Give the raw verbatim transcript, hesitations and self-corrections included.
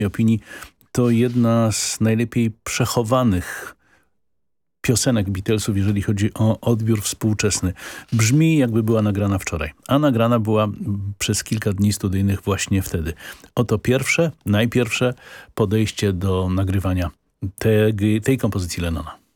mojej opinii to jedna z najlepiej przechowanych piosenek Beatlesów, jeżeli chodzi o odbiór współczesny. Brzmi, jakby była nagrana wczoraj, a nagrana była przez kilka dni studyjnych właśnie wtedy. Oto pierwsze, najpierwsze podejście do nagrywania tej, tej kompozycji Lennona.